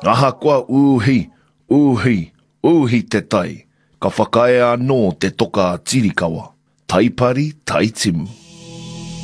Aha koa uhi te tai. Ka whakae anō te toka tirikawa. Taipari, taitimu.